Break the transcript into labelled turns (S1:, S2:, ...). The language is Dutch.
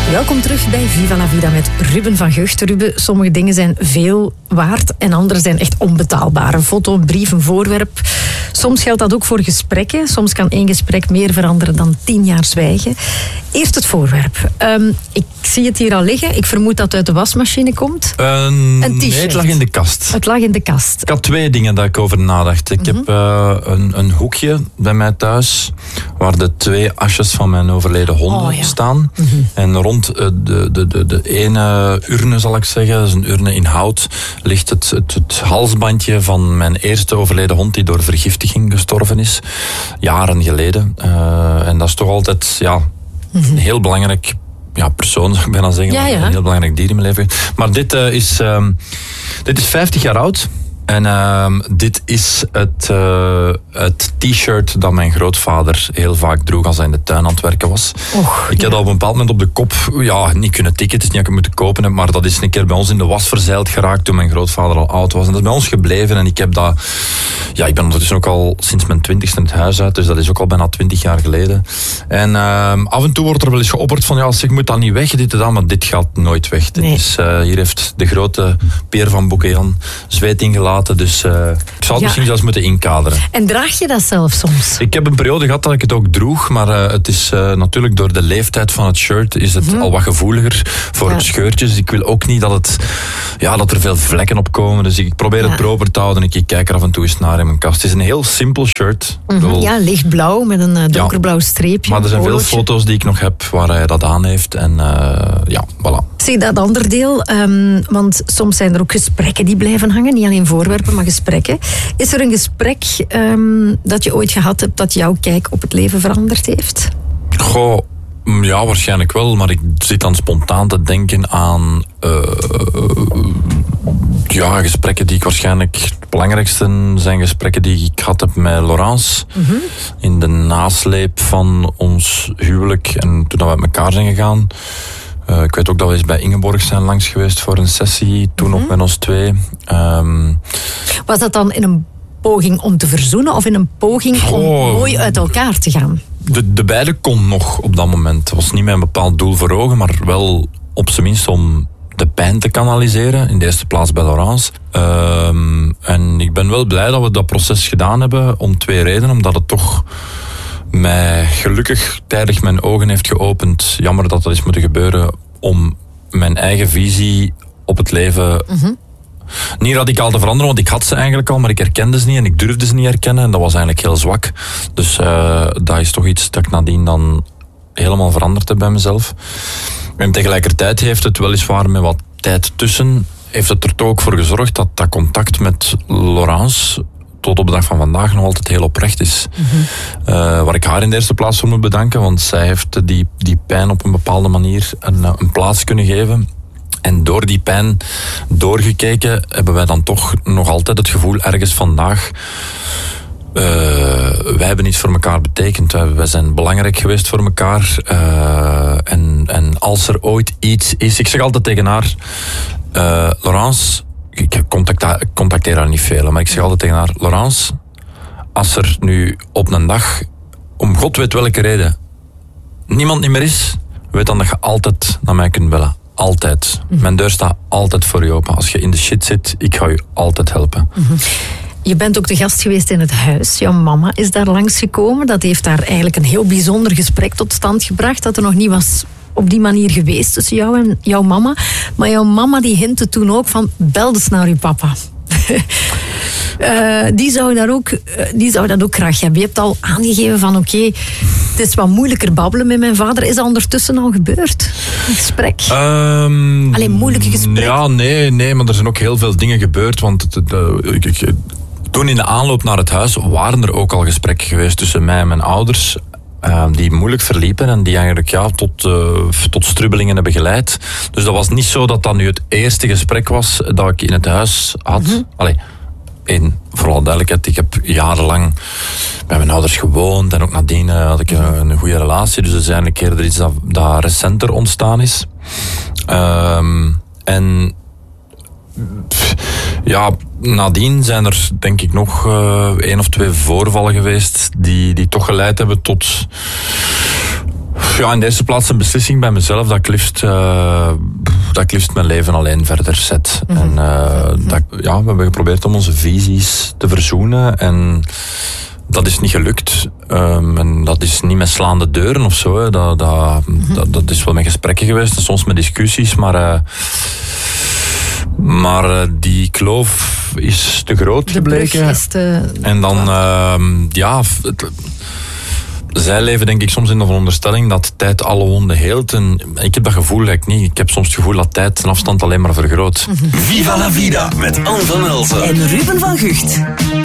S1: Welkom terug bij Viva la Vida met Ruben van Gucht. Ruben, sommige dingen zijn veel waard en andere zijn echt onbetaalbaar. Een foto, een brief, een voorwerp. Soms geldt dat ook voor gesprekken. Soms kan 1 gesprek meer veranderen dan 10 jaar zwijgen. Eerst het voorwerp. Ik zie het hier al liggen. Ik vermoed dat het uit de wasmachine komt. Een t-shirt.
S2: Nee, het lag in de kast.
S1: Het lag in de kast.
S2: Ik had 2 dingen daar ik over nadacht. Ik heb een hoekje bij mij thuis waar de 2 asjes van mijn overleden honden staan. En rond de ene urne, zal ik zeggen, dat is een urne in hout, ligt het halsbandje van mijn eerste overleden hond die door vergiftiging gestorven is. Jaren geleden. En dat is toch altijd een heel belangrijk persoon, zou ik bijna zeggen. Ja. Een heel belangrijk dier in mijn leven. Maar dit is 50 jaar oud. En dit is het t-shirt dat mijn grootvader heel vaak droeg als hij in de tuin aan het werken was. Ik heb dat op een bepaald moment op de kop niet kunnen tikken. Het is niet dat ik het moeten kopen heb, maar dat is een keer bij ons in de was verzeild geraakt toen mijn grootvader al oud was. En dat is bij ons gebleven. En ik heb dat... Ja, ik ben ondertussen ook al sinds mijn 20ste het huis uit, dus dat is ook al bijna 20 jaar geleden. En af en toe wordt er wel eens geopperd van, zeg, moet dat niet weg, dit en dat, maar dit gaat nooit weg. Nee. Dus, hier heeft de grote Peer van Boekejan zweet ingelaten. Dus ik zou het misschien zelfs moeten inkaderen.
S1: En draag je dat zelf soms?
S2: Ik heb een periode gehad dat ik het ook droeg, maar het is natuurlijk door de leeftijd van het shirt is het al wat gevoeliger voor scheurtjes. Ik wil ook niet dat er veel vlekken op komen, dus ik probeer het proper te houden. Ik kijk er af en toe eens naar in mijn kast. Het is een heel simpel shirt.
S1: Ja, lichtblauw met een donkerblauw streepje.
S2: Maar er zijn veel foto's die ik nog heb waar hij dat aan heeft. En voilà.
S1: Zie dat andere deel, want soms zijn er ook gesprekken die blijven hangen, niet alleen voorwerpen, maar gesprekken. Is er een gesprek dat je ooit gehad hebt dat jouw kijk op het leven veranderd heeft?
S2: Goh, ja, waarschijnlijk wel, maar ik zit dan spontaan te denken aan gesprekken die ik waarschijnlijk... Het belangrijkste zijn gesprekken die ik had heb met Laurence in de nasleep van ons huwelijk en toen we uit elkaar zijn gegaan. Ik weet ook dat we eens bij Ingeborg zijn langs geweest voor een sessie, toen nog met ons 2.
S1: Was dat dan in een poging om te verzoenen of in een poging om mooi uit elkaar te gaan?
S2: De beide kon nog op dat moment. Het was niet met een bepaald doel voor ogen, maar wel op zijn minst om de pijn te kanaliseren. In de eerste plaats bij Laurence. En ik ben wel blij dat we dat proces gedaan hebben om 2 redenen. Omdat het toch mij gelukkig tijdig mijn ogen heeft geopend. Jammer dat dat is moeten gebeuren om mijn eigen visie op het leven niet radicaal te veranderen, want ik had ze eigenlijk al, maar ik herkende ze niet en ik durfde ze niet herkennen en dat was eigenlijk heel zwak. Dus dat is toch iets dat ik nadien dan helemaal veranderd heb bij mezelf. En tegelijkertijd heeft het weliswaar met wat tijd tussen, heeft het er toch ook voor gezorgd dat dat contact met Laurence tot op de dag van vandaag nog altijd heel oprecht is. Waar ik haar in de eerste plaats voor moet bedanken, want zij heeft die pijn op een bepaalde manier een plaats kunnen geven. En door die pijn doorgekeken hebben wij dan toch nog altijd het gevoel ergens vandaag... wij hebben iets voor elkaar betekend. Wij zijn belangrijk geweest voor elkaar. En als er ooit iets is... Ik zeg altijd tegen haar... Laurence... Ik contacteer haar niet veel, maar ik zeg altijd tegen haar... Laurence, als er nu op een dag... om God weet welke reden... niemand niet meer is... weet dan dat je altijd naar mij kunt bellen. Altijd. Mijn deur staat altijd voor je open. Als je in de shit zit, ik ga je altijd helpen.
S1: Je bent ook de gast geweest in het huis. Jouw mama is daar langsgekomen. Dat heeft daar eigenlijk een heel bijzonder gesprek tot stand gebracht. Dat er nog niet was op die manier geweest tussen jou en jouw mama. Maar jouw mama die hintte toen ook van... bel eens naar je papa. Die zou dat ook graag hebben. Je hebt al aangegeven van oké, het is wat moeilijker babbelen met mijn vader. Is dat ondertussen al gebeurd? Een gesprek? Alleen moeilijke gesprekken?
S2: Ja, nee, maar er zijn ook heel veel dingen gebeurd. Want toen in de aanloop naar het huis waren er ook al gesprekken geweest tussen mij en mijn ouders. Die moeilijk verliepen en die eigenlijk tot strubbelingen hebben geleid. Dus dat was niet zo dat dat nu het eerste gesprek was dat ik in het huis had. Voor alle duidelijkheid, ik heb jarenlang bij mijn ouders gewoond en ook nadien had ik een goede relatie. Dus dat is eigenlijk eerder iets dat recenter ontstaan is. En ja, nadien zijn er denk ik nog 1 of 2 voorvallen geweest die toch geleid hebben tot Ja, in de eerste plaats een beslissing bij mezelf dat ik liefst mijn leven alleen verder zet. En we hebben geprobeerd om onze visies te verzoenen en dat is niet gelukt. En dat is niet met slaande deuren of zo. Hè. Dat is wel met gesprekken geweest en soms met discussies, maar die kloof is te groot gebleken. En dan, zij leven denk ik soms in de veronderstelling dat tijd alle wonden heelt. En ik heb dat gevoel eigenlijk niet. Ik heb soms het gevoel dat tijd een afstand alleen maar vergroot.
S3: Viva la vida met Anne van Elzen
S4: en Ruben van Gucht.